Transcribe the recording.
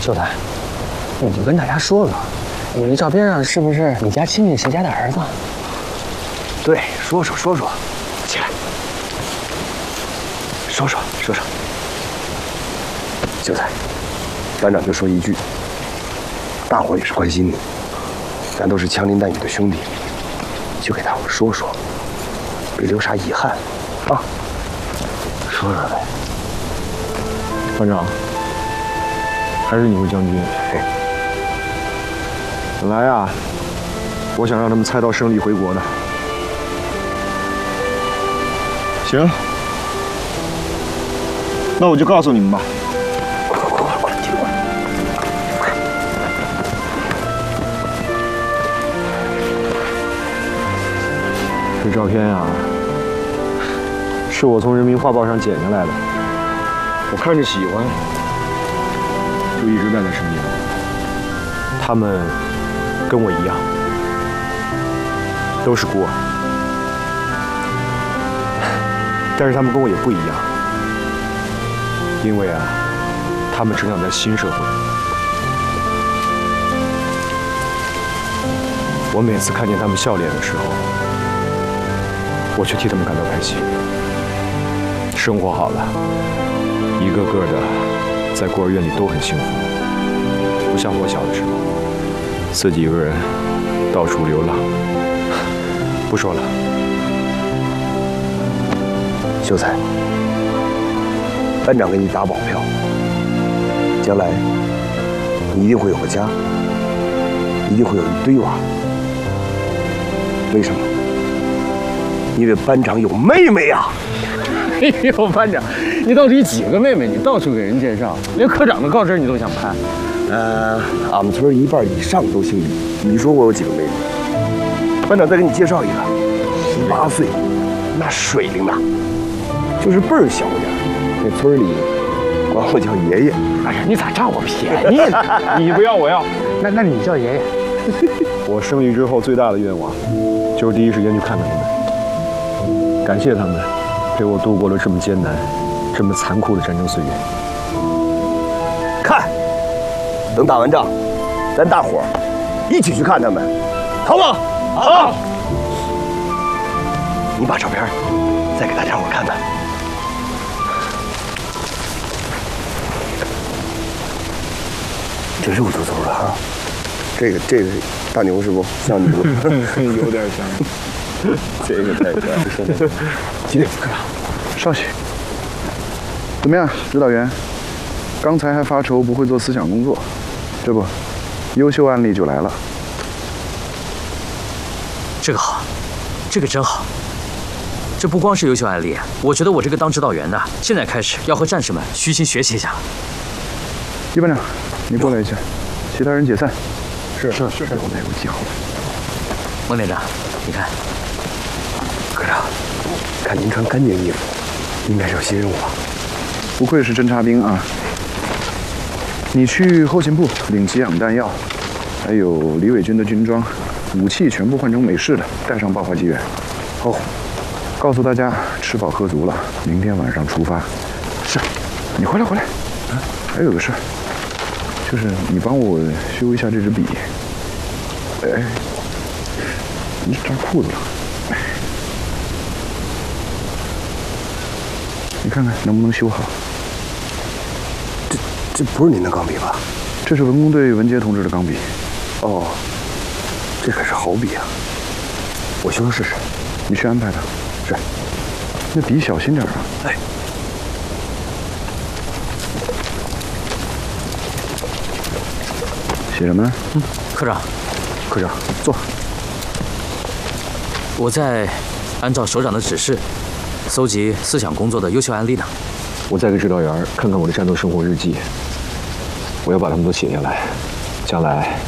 秀才，你就跟大家说说，你这照片上是不是你家亲戚谁家的儿子？ 对，说说，起来，说说。秀才，班长就说一句，大伙也是关心你，咱都是枪林弹雨的兄弟，就给大伙说说，别留啥遗憾啊。说说呗。 班长，还是你位将军。本来啊，我想让他们猜到胜利回国的。行，那我就告诉你们吧。 快，进过来。 这照片啊，是我从人民画报上剪下来的。我看着喜欢，就一直带在身边。他们跟我一样，都是孤儿，但是他们跟我也不一样，因为啊，他们成长在新社会。我每次看见他们笑脸的时候，我却替他们感到开心。生活好了，一个个的在孤儿院里都很幸福，不像我小的时候，自己一个人到处流浪。不说了， 秀才，班长给你打保票，将来你一定会有个家，一定会有一堆娃。为什么？因为班长有妹妹呀！ 哎呦，班长，你到底几个妹妹？你到处给人介绍，连科长的告示你都想拍。 俺们村一半以上都姓李。你说我有几个妹妹？班长再给你介绍一个，18岁，那水灵呐，就是辈儿小点儿。这村里管我叫爷爷。 哎呀，你咋占我便宜呢？ 你不要我要。 那你叫爷爷。 我胜利之后最大的愿望，就是第一时间去看看他们，感谢他们陪我度过了这么艰难、这么残酷的战争岁月。 看，等打完仗，咱大伙儿一起去看他们，好不好？好。你把照片再给大家伙看看。这肉嘟嘟的哈，这个大牛是不像牛？ 有点像。 这个太像。几点？ 少许。怎么样，指导员？刚才还发愁不会做思想工作，这不，优秀案例就来了。 这个好，这个真好。这不光是优秀案例，我觉得我这个当指导员的，现在开始要和战士们虚心学习一下了。 叶班长，你过来一下，其他人解散。 是， 我们有记好了。 孟连长，你看， 科长，看您穿干净衣服，应该是有新任务吧？ 不愧是侦察兵啊！你去后勤部领给养弹药，还有李伟军的军装，武器全部换成美式的，带上爆发机源。哦，告诉大家吃饱喝足了，明天晚上出发。是，你回来。还有个事儿，就是你帮我修一下这支笔。哎，你扎裤子了。你看看能不能修好？ 这不是您的钢笔吧？ 这是文工队文杰同志的钢笔。 哦，这可是好笔啊！我修修试试。 你去安排他。 是。 那笔小心点啊。 哎。 写什么呢？ 科长， 坐。 我在按照首长的指示，搜集思想工作的优秀案例呢。 我再给指导员看看我的战斗生活日记，我要把他们都写下来，将来